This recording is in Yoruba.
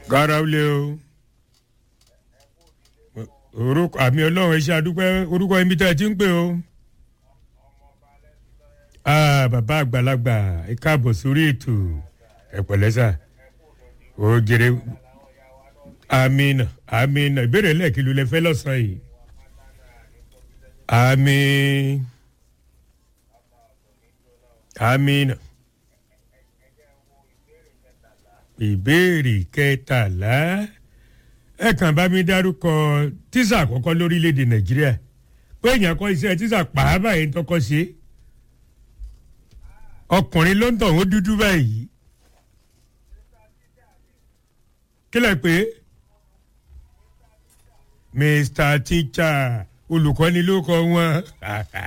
Garaule o. Orúkọ àmì Ọlọ́run ẹ ṣé àdúpẹ́ orúkọ ibi tẹ́ ẹ ti ń pè o. Bàbá àgbàlagbà ẹ káàbọ̀ sórí ètò ẹ pẹ̀lẹ́ sà. Ó jèrè àmín ìbéèrè lẹ́ẹ̀kí ló lẹ fẹ́ lọ́sàn-án yìí. Àmín. Ìbéèrè kẹtàlá ẹ kàn bá mi dárúkọ tíṣà àkọ́kọ́ lórílẹ̀‐èdè Nàìjíríà pé èèyàn kọ́ iṣẹ́ tíṣà pàápàá yẹn tọkọ ṣe ọkùnrin ló ń tọ̀ wọ́n dúdú báyìí kí lẹ pé Mr. Teacher olùkọ́ni ló kọ wọn